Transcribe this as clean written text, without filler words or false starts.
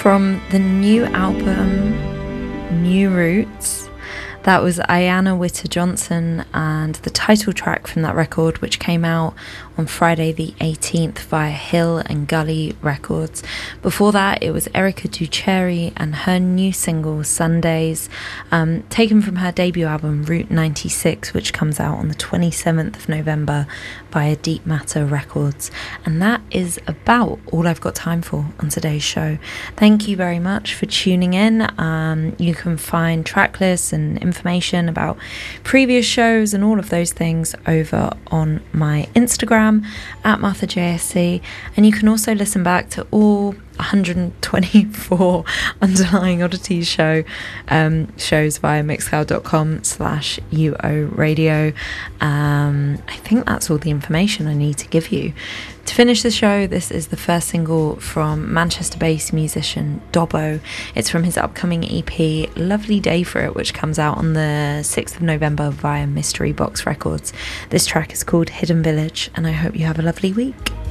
from the new album New Roots. That was Ayana Witter-Johnson and the title track from that record, which came out on Friday the 18th via Hill and Gully Records. Before that, it was Erica Ducheri and her new single Sundays, taken from her debut album Route 96, which comes out on the 27th of November via Deep Matter Records. And that is about all I've got time for on today's show. Thank you very much for tuning in. You can find track lists and information about previous shows and all of those things over on my Instagram at MarthaJSC, and you can also listen back to all 124 Underlying Oddities shows via mixcloud.com/UO radio. I think that's all the information I need to give you. To finish the show, this is the first single from Manchester-based musician Dobbo. It's from his upcoming EP, Lovely Day for It, which comes out on the 6th of November via Mystery Box Records. This track is called Hidden Village, and I hope you have a lovely week.